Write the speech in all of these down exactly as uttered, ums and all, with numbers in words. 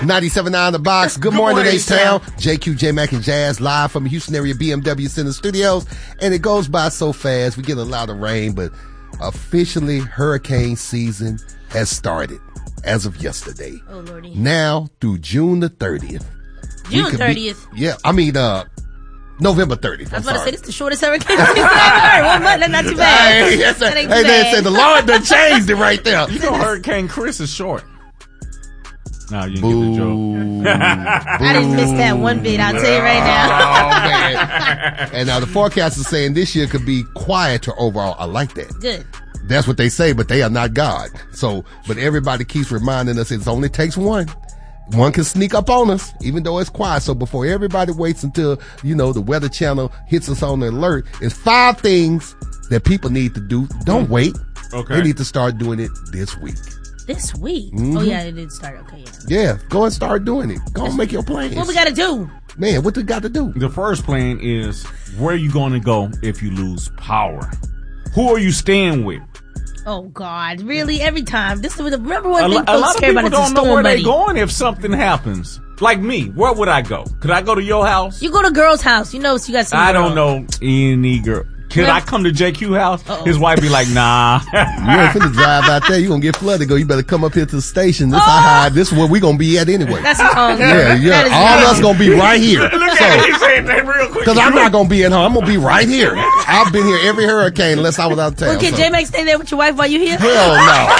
ninety-seven point nine The Box. Good, Good morning, morning H-Town. J Q, J-Mac, and Jazz live from the Houston area B M W Center Studios. And it goes by so fast. We get a lot of rain, but officially hurricane season has started as of yesterday. Oh, Lordy. Now through June the thirtieth. June thirtieth? Be, yeah, I mean, uh, November thirtieth. I was I'm about sorry. to say, this is the shortest hurricane season I've ever heard. One month, that's not too bad. Hey, yes, that ain't hey, too they bad. said the Lord done changed it right there. You know Hurricane Chris is short. No, you didn't Boo. get the joke. I didn't miss that one bit, I'll tell you right now. Oh, man. And now the forecast is saying this year could be quieter overall. I like that. Good. That's what they say, but they are not God. So, but everybody keeps reminding us it only takes one. One can sneak up on us, even though it's quiet. So before everybody waits until, you know, the Weather Channel hits us on the alert, it's five things that people need to do. Don't wait. Okay. They need to start doing it this week. This week? Mm-hmm. Oh, yeah, it did start. Okay, yeah. Yeah, go and start doing it. Go and make your plans. What we got to do? Man, what we got to do? The first plan is where you going to go if you lose power. Who are you staying with? Oh, God. Really? Every time? This is the number one A, thing lo- a lot folks of care people about is don't the know where storm they buddy. going if something happens. Like me, where would I go? Could I go to your house? You go to girl's house. You know, so you got some I girl. don't know any girl. Could Well- I come to J Q house? Uh-oh. His wife be like, nah. You ain't finna drive out there. You gonna get flooded. Go. You better come up here to the station. This Oh. how high. This is where we gonna be at anyway. That's wrong. yeah, yeah. That is All wrong. us gonna be right here. Look So, at it. He said that real quick. cause I'm not gonna be at home. I'm gonna be right here. I've been here every hurricane unless I was out of town. Well, can so. J-Mac stay there with your wife while you're here? Hell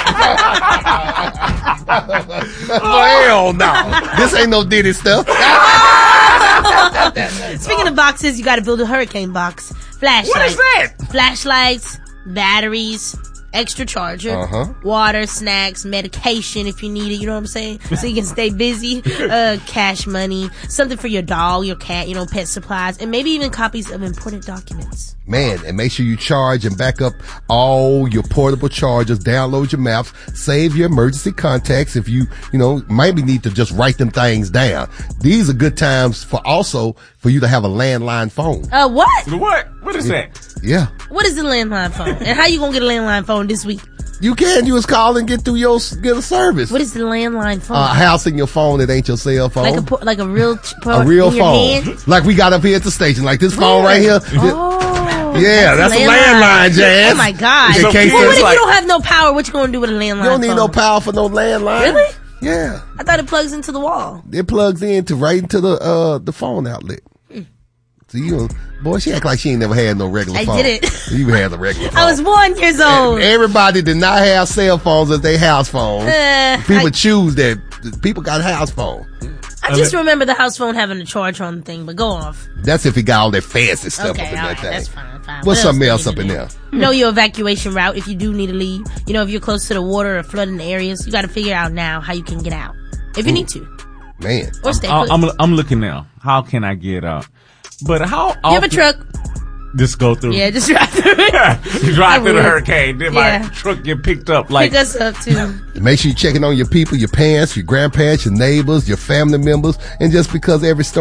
no. Hell no. This ain't no Diddy stuff. Speaking of boxes, you got to build a hurricane box. Flashlights. What is that? Flashlights, batteries, extra charger, Uh-huh. water, snacks, medication if you need it, you know what I'm saying? So you can stay busy, uh, cash money, something for your dog, your cat, you know, pet supplies, and maybe even copies of important documents. Man, and make sure you charge and back up all your portable chargers, download your maps, save your emergency contacts if you, you know, maybe need to just write them things down. These are good times for also for you to have a landline phone. Uh, what? What? What is that? Yeah. What is the landline phone? And how you gonna get a landline phone this week? You can. You just call and get through your, get a service. What is the landline phone? A house in your phone that ain't your cell phone. like a, po- like a real, ch- a real in your phone. hand? Like we got up here at the station. Like this phone right here. Oh. Yeah, that's, a landline, Jazz. Oh my God. In So case Well, what there's if like- you don't have no power? What you gonna do with a landline you don't need phone? no power for no landline. Really? Yeah. I thought it plugs into the wall. It plugs into right into the uh the phone outlet. So you, boy, she act like she ain't never had no regular I phone. did it. You had a regular phone. I was one years old. Everybody did not have cell phones as their house phones. Uh, People I, choose that. People got house phone. I just remember the house phone having a charge on the thing, but go off. That's if he got all that fancy stuff Okay, up in all that right, thing. that's fine, fine. What's What something else else do up you in need to there? do? Know your evacuation route if you do need to leave. You know, if you're close to the water or flooding areas, you got to figure out now how you can get out. If you need to. Man. Or stay I, put. I'm, I'm looking now. How can I get out? But how You have a often- truck. Just go through. Yeah, just drive through it. You drive I through the would. hurricane, then my Yeah. truck get picked up like Pick us up, too. Make sure you're checking on your people, your parents, your grandparents, your neighbors, your family members, and just because every story